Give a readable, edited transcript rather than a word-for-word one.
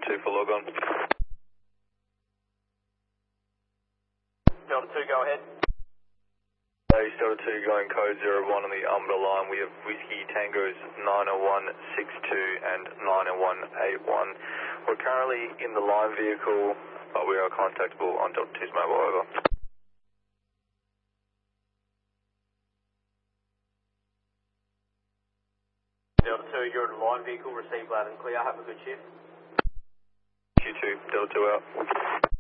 Delta 2 for log on. Delta 2, go ahead. East Delta 2 going code 01 on the Umbra line. We have Whiskey Tangos 90162 and 90181. We're currently in the line vehicle, but we are contactable on Delta 2's mobile, over. Delta 2, you're in the line vehicle, receive loud and clear, have a good shift. Q2, Delta 2 out.